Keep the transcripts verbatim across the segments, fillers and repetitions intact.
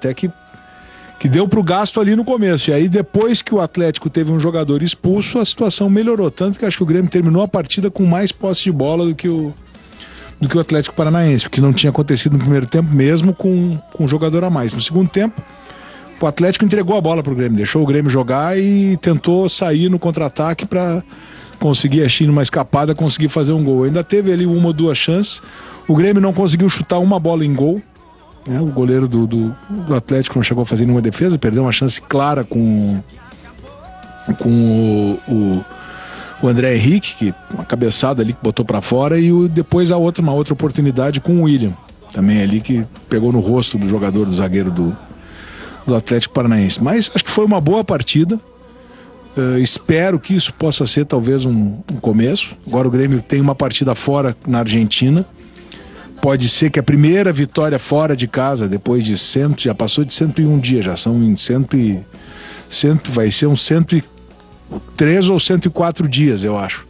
até que, que deu pro gasto ali no começo. E aí depois que o Atlético teve um jogador expulso, a situação melhorou. Tanto que acho que o Grêmio terminou a partida com mais posse de bola do que o, do que o Atlético Paranaense, o que não tinha acontecido no primeiro tempo, mesmo com, com um jogador a mais. No segundo tempo, o Atlético entregou a bola pro Grêmio, deixou o Grêmio jogar e tentou sair no contra-ataque para conseguir, achando uma escapada, conseguir fazer um gol. Ainda teve ali uma ou duas chances. O Grêmio não conseguiu chutar uma bola em gol. Né? O goleiro do, do, do Atlético não chegou a fazer nenhuma defesa, perdeu uma chance clara com, com o, o, o André Henrique, que uma cabeçada ali que botou para fora, e o, depois a outra, uma outra oportunidade com o William, também ali que pegou no rosto do jogador, do zagueiro do, do Atlético Paranaense. Mas acho que foi uma boa partida. Uh, espero que isso possa ser talvez um, um começo. Agora o Grêmio tem uma partida fora na Argentina. Pode ser que a primeira vitória fora de casa, depois de cento, já passou de cento e um dias, já são em cento e, cento, vai ser uns cento e três ou cento e quatro dias, eu acho.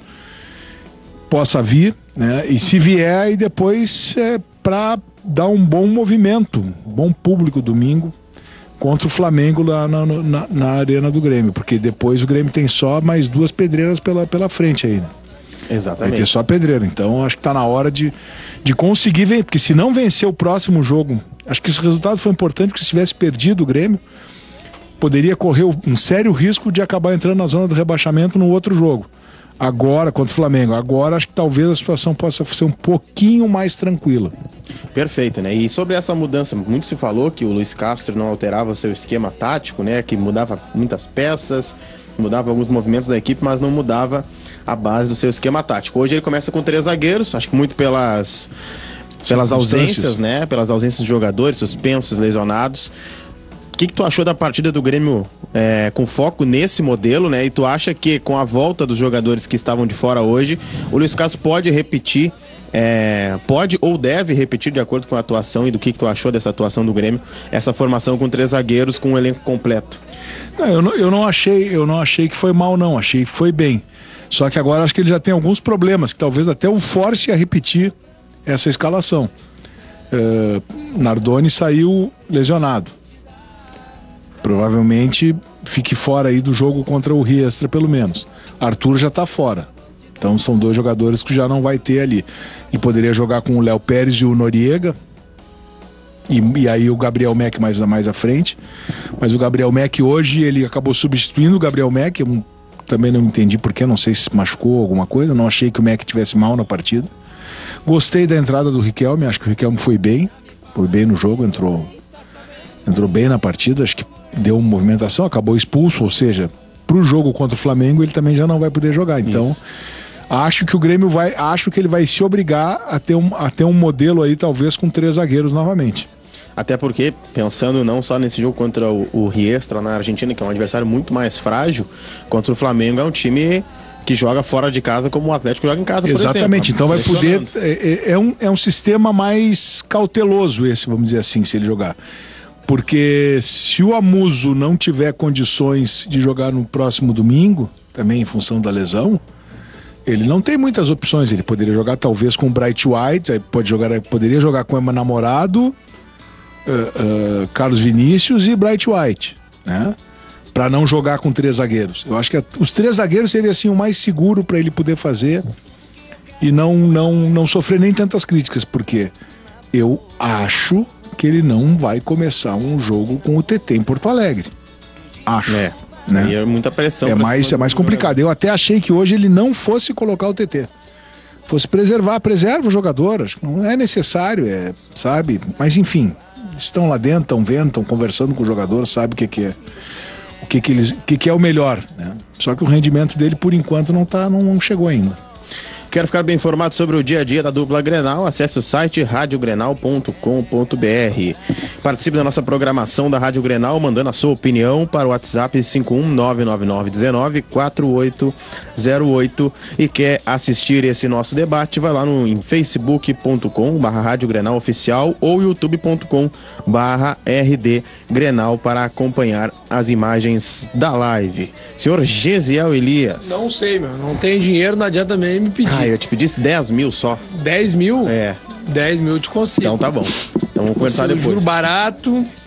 Possa vir, né? E se vier, aí depois é para dar um bom movimento, um bom público domingo contra o Flamengo lá na, na, na arena do Grêmio, porque depois o Grêmio tem só mais duas pedreiras pela, pela frente aí, né? Exatamente. Vai ter só pedreira, então acho que tá na hora de, de conseguir vencer, porque se não vencer o próximo jogo, acho que esse resultado foi importante, porque se tivesse perdido o Grêmio, poderia correr um sério risco de acabar entrando na zona do rebaixamento no outro jogo. Agora, contra o Flamengo, agora acho que talvez a situação possa ser um pouquinho mais tranquila. Perfeito, né? E sobre essa mudança, muito se falou que o Luiz Castro não alterava o seu esquema tático, né? Que mudava muitas peças, mudava alguns movimentos da equipe, mas não mudava a base do seu esquema tático. Hoje ele começa com três zagueiros, acho que muito pelas, pelas ausências, né? Pelas ausências de jogadores, suspensos, lesionados. O que, que tu achou da partida do Grêmio é, com foco nesse modelo, né? E tu acha que com a volta dos jogadores que estavam de fora hoje, o Luiz Castro pode repetir, é, pode ou deve repetir, de acordo com a atuação, e do que, que tu achou dessa atuação do Grêmio, essa formação com três zagueiros, com um elenco completo? Não, eu, não, eu, não achei, eu não achei que foi mal, não. Achei que foi bem. Só que agora acho que ele já tem alguns problemas, que talvez até o force a repetir essa escalação. Uh, Nardoni saiu lesionado. Provavelmente fique fora aí do jogo contra o Riestra, pelo menos. Arthur já tá fora. Então são dois jogadores que já não vai ter ali. E poderia jogar com o Léo Pérez e o Noriega. E, e aí o Gabriel Mack mais, mais à frente. Mas o Gabriel Mack hoje, ele acabou substituindo o Gabriel Mack. Eu também não entendi porquê, não sei se machucou alguma coisa. Não achei que o Mack tivesse mal na partida. Gostei da entrada do Riquelme, acho que o Riquelme foi bem. Foi bem no jogo, entrou, entrou bem na partida, acho que deu uma movimentação, acabou expulso, ou seja, pro jogo contra o Flamengo ele também já não vai poder jogar. Então, isso. Acho que o Grêmio vai, acho que ele vai se obrigar a ter um, a ter um modelo aí, talvez com três zagueiros novamente. Até porque, pensando não só nesse jogo contra o, o Riestra na Argentina, que é um adversário muito mais frágil, contra o Flamengo é um time que joga fora de casa como o Atlético joga em casa, por Exatamente, exemplo. Então vai poder, é, é, um, é um sistema mais cauteloso esse, vamos dizer assim, se ele jogar. Porque se o Amuso não tiver condições de jogar no próximo domingo, também em função da lesão, ele não tem muitas opções. Ele poderia jogar talvez com o Bright White, pode jogar, poderia jogar com o Ema Namorado, uh, uh, Carlos Vinícius e Bright White, né? Para não jogar com três zagueiros. Eu acho que a, os três zagueiros seria assim o mais seguro para ele poder fazer e não, não, não sofrer nem tantas críticas, porque eu acho que ele não vai começar um jogo com o T T em Porto Alegre. Acho. É, né? é muita pressão. É mais, é mais complicado. Eu até achei que hoje ele não fosse colocar o T T. Fosse preservar, preserva o jogador. Acho que não é necessário, é, sabe? Mas enfim, estão lá dentro, estão vendo, estão conversando com o jogador, sabe o que, que é. O que, que, eles, o que, que é o melhor, né? Só que o rendimento dele, por enquanto, não, tá, não, não chegou ainda. Quer ficar bem informado sobre o dia a dia da dupla Grenal? Acesse o site rádio grenal ponto com ponto b r. Participe da nossa programação da Rádio Grenal, mandando a sua opinião para o WhatsApp cinco um nove nove nove um nove quatro oito zero oito. E quer assistir esse nosso debate? Vai lá no em facebook ponto com barra Rádio Grenal Oficial ou youtube ponto com barra R D Grenal para acompanhar as imagens da live. Senhor Gesiel Elias. Não sei, meu. Não tem dinheiro, não adianta também me pedir. Ah, eu te pedi dez mil só. dez mil? É. dez mil eu te consigo. Então tá bom. Então vamos conversar depois. Juro barato.